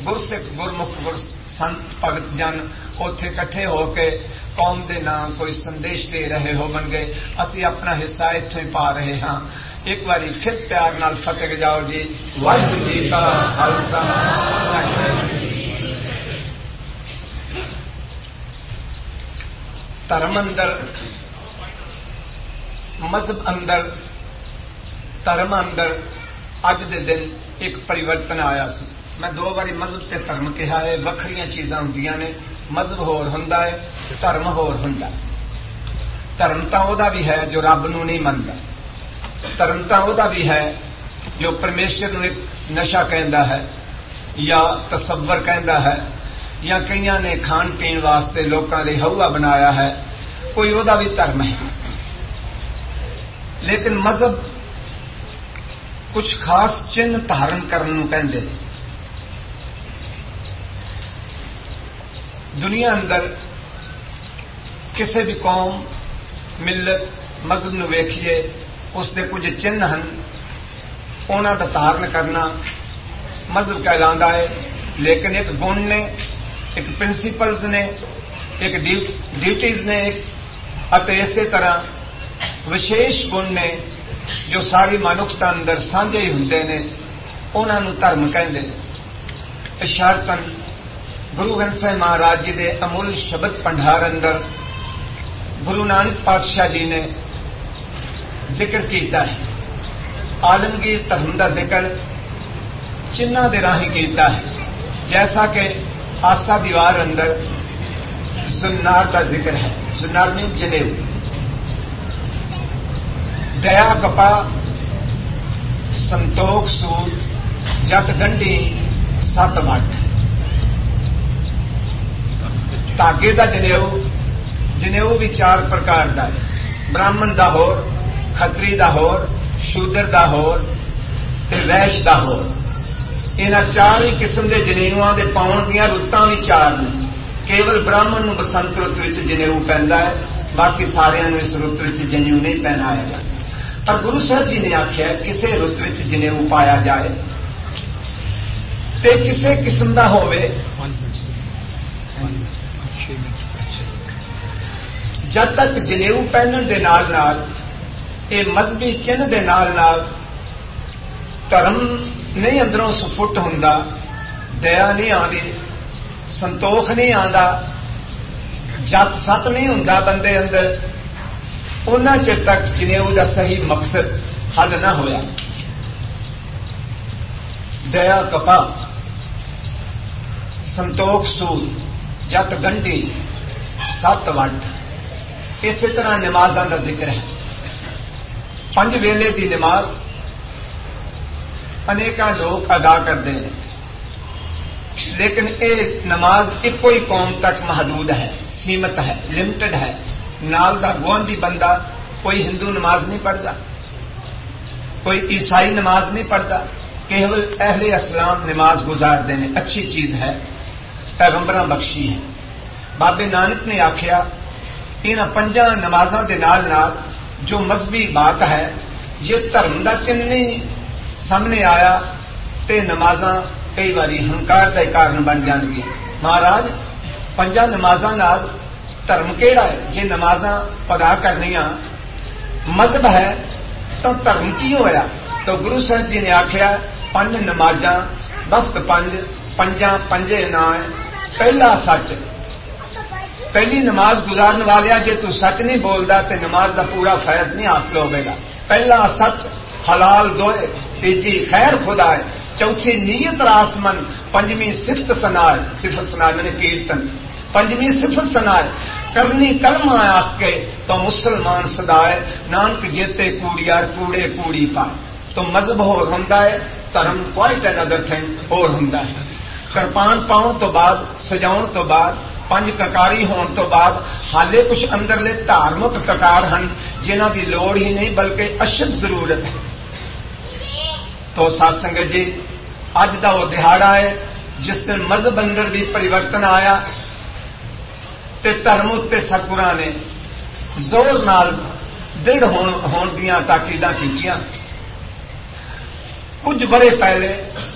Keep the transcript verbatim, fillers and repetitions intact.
ਗੁਰਸਿੱਖ ਗੁਰਮੁਖ ਗੁਰ ਸੰਤ ਭਗਤ ਜਨ ਉੱਥੇ ਇਕੱਠੇ ਹੋ ਕੇ ਕੌਮ ਦੇ ਨਾਮ ਕੋਈ ਸੰਦੇਸ਼ ਦੇ ਰਹੇ ਹੋਣਗੇ। ਅਸੀਂ ਆਪਣਾ ਹਿੱਸਾ ਇੱਥੋਂ ਹੀ ਪਾ ਰਹੇ ਹਾਂ। ਇੱਕ ਵਾਰੀ ਫਿਰ ਪਿਆਰ ਨਾਲ ਫਤਿਹ ਜਾਓ ਜੀ। ਵਾਹਿਗੁਰੂ ਜੀ ਕਾ ਖਾਲਸਾ। ਧਰਮ ਅੰਦਰ, ਮਜ਼ਹਬ ਅੰਦਰ, ਧਰਮ ਅੰਦਰ ਅੱਜ ਦੇ ਦਿਨ ਇੱਕ ਪਰਿਵਰਤਨ ਆਇਆ ਸੀ। ਮੈਂ ਦੋ ਵਾਰੀ ਮਜ਼ਹਬ ਤੇ ਧਰਮ ਕਿਹਾ ਹੈ, ਵੱਖਰੀਆਂ ਚੀਜ਼ਾਂ ਹੁੰਦੀਆਂ ਨੇ। ਮਜ਼ਹਬ ਹੋਰ ਹੁੰਦਾ ਹੈ, ਧਰਮ ਹੋਰ ਹੁੰਦਾ। ਧਰਮ ਤਾਂ ਉਹਦਾ ਵੀ ਹੈ ਜੋ ਰੱਬ ਨੂੰ ਨਹੀਂ ਮੰਨਦਾ। ਧਰਮ ਤਾਂ ਉਹਦਾ ਵੀ ਹੈ ਜੋ ਪਰਮੇਸ਼ਰ ਨੂੰ ਇੱਕ ਨਸ਼ਾ ਕਹਿੰਦਾ ਹੈ ਜਾਂ ਤਸੱਵਰ ਕਹਿੰਦਾ ਹੈ, ਜਾਂ ਕਈਆਂ ਨੇ ਖਾਣ ਪੀਣ ਵਾਸਤੇ ਲੋਕਾਂ ਦੇ ਹਊਆ ਬਣਾਇਆ ਹੈ। ਕੋਈ ਉਹਦਾ ਵੀ ਧਰਮ ਹੈ। ਲੇਕਿਨ ਮਜ਼ਹਬ ਕੁਝ ਖਾਸ ਚਿੰਨ੍ਹ ਧਾਰਨ ਕਰਨ ਨੂੰ ਕਹਿੰਦੇ ਨੇ। ਦੁਨੀਆ ਅੰਦਰ ਕਿਸੇ ਵੀ ਕੌਮ, ਮਿਲਤ, ਮਜ਼ਹਬ ਨੂੰ ਵੇਖੀਏ, ਉਸ ਦੇ ਕੁਝ ਚਿੰਨ੍ਹ ਹਨ। ਉਹਨਾਂ ਦਾ ਧਾਰਨ ਕਰਨਾ ਮਜ਼ਹਬ ਕਹਿਲਾਉਂਦਾ ਹੈ। ਲੇਕਿਨ ਇੱਕ ਗੁਣ ਨੇ, ਇੱਕ ਪ੍ਰਿੰਸੀਪਲਸ ਨੇ, ਇੱਕ ਡਿਊਟੀਜ਼ ਨੇ, ਅਤੇ ਇਸੇ ਤਰ੍ਹਾਂ ਵਿਸ਼ੇਸ਼ ਗੁਣ ਨੇ ਜੋ ਸਾਰੀ ਮਨੁੱਖਤਾ ਅੰਦਰ ਸਾਂਝੇ ਹੀ ਹੁੰਦੇ ਨੇ। ਉਹਨਾਂ ਨੂੰ ਧਰਮ ਕਹਿੰਦੇ ਨੇ। ਇਸ਼ਾਰਤਨ ਗੁਰੂ ਗ੍ਰੰਥ ਸਾਹਿਬ ਮਹਾਰਾਜ ਜੀ ਦੇ ਅਮੁੱਲ ਸ਼ਬਦ ਭੰਡਾਰ ਅੰਦਰ ਗੁਰੂ ਨਾਨਕ ਪਾਤਸ਼ਾਹ ਜੀ ਨੇ ਜ਼ਿਕਰ ਕੀਤਾ ਹੈ। ਆਲਮਗੀਰ ਧਰਮ ਦਾ ਜ਼ਿਕਰ ਚਿੰਨ੍ਹਾਂ ਦੇ ਰਾਹੀਂ ਕੀਤਾ ਹੈ। ਜੈਸਾ ਕਿ ਆਸਾ ਦੀਵਾਰ ਅੰਦਰ ਜ਼ੁਨਾਰ ਦਾ ਜ਼ਿਕਰ ਹੈ। ਜ਼ੁਨਾਰ में जनेऊ, दया कपा, संतोख सूद, जत गंढी, सत वट। धागे का जनेऊ, जनेऊ भी चार प्रकार का है। ब्राह्मण का होर, खत्री का होर, शूदर का होर ते वैश्य का होर। इन्हां चार ही किस्म के जनेऊआं दे पाउण दीआं रुत्तां भी चार ने। केवल ब्राह्मण नूं बसंत रुत विच जनेऊ पैंदा है, बाकी सारियां नूं इस रुत विच जनेऊ नहीं पहनाया जाता। पर गुरु साहब जी ने आख्या किसी रुत विच जनेऊ पाया जाए ते किसी किस्म का होवे, जब तक जनेऊ पहनण दे नाल नाल ये मजहबी चिन्ह दे नाल नाल धर्म नहीं अंदरों सुफुट हुंदा, दया नहीं आती, संतोख नहीं आता, जत सत नहीं हुंदा बंदे अंदर, उन्ना चिर तक जनेऊ का सही मकसद हल ना होया। दया कपा, संतोख सूद, जत गंढी, सत वट। इसी तरह नमाज़ां का जिक्र है। पंज वेले की नमाज अनेका लोग अदा करते हैं, लेकिन ये नमाज एको ही कौम तक महदूद है, सीमित है, लिमिटेड है। नाल दा गुआंढी बंदा कोई हिंदू नमाज नहीं पढ़ता, कोई ईसाई नमाज नहीं पढ़ता, केवल अहले इस्लाम नमाज गुजारते हैं। अच्छी चीज है, पैगंबरां बख्शी है। बाबे नानक ने आख्या इन पंजा नमाजा के नाल नाल जो मजहबी बात है, ये धर्म का चिन्ह नहीं सामने आया तो नमाजा कई बारी हंकार का कारण बन जाएगी। महाराज पंजा नमाजा नाल धर्म केड़ा है? जे नमाजा अदा करनिया मजहब है तो धर्म की होया? तो गुरु साहब जी ने आख्या पंज नमाजा वक्त पंज, पंजा पंजे ना है। पहला सच, पहली नमाज गुजारन वालिया जे तू सच नहीं बोलता तो नमाज का पूरा फैज नहीं हासिल होगा। पहला सच हलाल दोए, तीजी खैर खुदा है, चौथी नीयत रासमन, पंजवीं सिफत सनाए, सिफत सनाए मैंने कीर्तन, पंजवीं सिफत सनाए करनी कलमा आके तो मुसलमान सदाए, नानक जेते कूड़ियार कूड़े कूड़ी पाए। तो मजहब होर हुंदा है, धर्म क्वाइट अनदर थिंग होर हुंदा है। किरपान पाउण तो बाद, सजाउण तो बाद, पंज ककारी होने तो बाद हाले कुछ अंदरले धार्मिक ककार हैं जिन्हां दी लोड़ ही नहीं बल्कि अशद जरूरत है। तो साध संगत जी अज दा वो दिहाड़ा है जिस दिन मजहब अंदर भी परिवर्तन आया ते धर्म उत्ते सतगुरां ने जोर नाल दृढ़ होण होण दीआं ताकीदां कीतियां। कुछ बड़े पहले